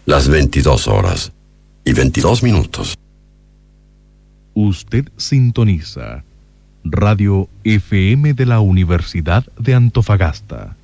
las 22:22. Usted sintoniza Radio FM de la Universidad de Antofagasta.